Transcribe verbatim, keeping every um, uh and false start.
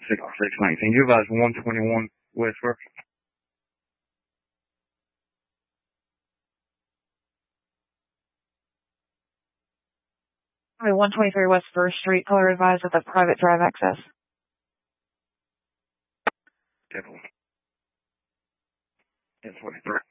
six six nineteen. You advise one twenty-one West First. one twenty-three West First Street, color advised with a private drive access. ten twenty-three.